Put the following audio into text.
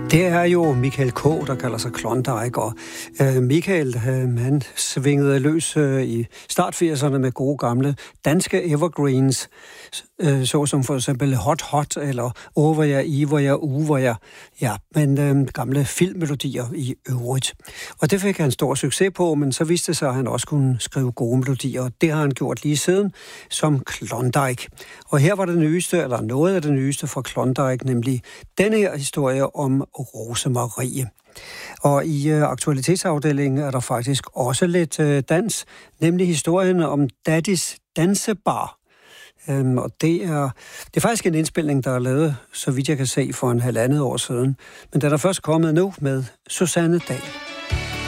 Det er jo Michael K., der kalder sig Klondike, og Michael, han svingede løs i start 80'erne med gode gamle danske evergreens, såsom for eksempel Hot Hot, eller Åh, hvor jeg i, hvor jeg hvor jeg, ja, men gamle filmmelodier i øvrigt. Og det fik han stor succes på, men så viste det sig, at han også kunne skrive gode melodier, og det har han gjort lige siden som Klondike. Og her var det nyeste, eller noget af det nyeste fra Klondike, nemlig denne her historie om Rosemarie. Og i aktualitetsafdelingen er der faktisk også lidt dans, nemlig historien om Daddys Dansebar. Og det er faktisk en indspilning, der er lavet, så vidt jeg kan se, for 1,5 år siden. Men den er først kommet nu med Susanne Dahl.